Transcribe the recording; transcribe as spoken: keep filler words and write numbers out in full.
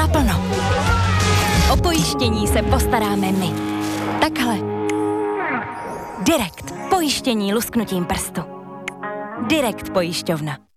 naplno. O pojištění se postaráme my. Takhle. Direkt. Pojištění lusknutím prstu. Direkt pojišťovna.